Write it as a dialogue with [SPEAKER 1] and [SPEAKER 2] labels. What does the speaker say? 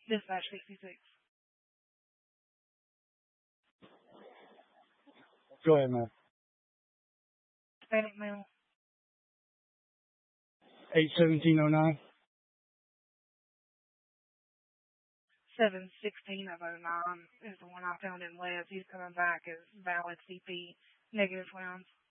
[SPEAKER 1] Dispatch 66.
[SPEAKER 2] Go ahead, man.
[SPEAKER 1] Hispanic male.
[SPEAKER 2] 81709.
[SPEAKER 1] 716 of 09 is the one I found in Les. He's coming back as valid CP negative rounds.